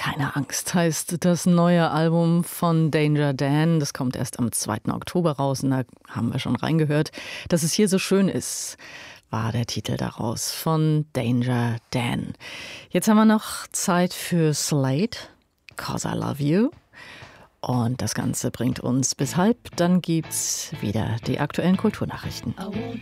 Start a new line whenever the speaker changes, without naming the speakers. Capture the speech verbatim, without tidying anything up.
Keine Angst heißt das neue Album von Danger Dan. Das kommt erst am zweiten Oktober raus und da haben wir schon reingehört. Dass es hier so schön ist, war der Titel daraus von Danger Dan. Jetzt haben wir noch Zeit für Slade, Cause I Love You. Und das Ganze bringt uns bis halb. Dann gibt's wieder die aktuellen Kulturnachrichten.
I won't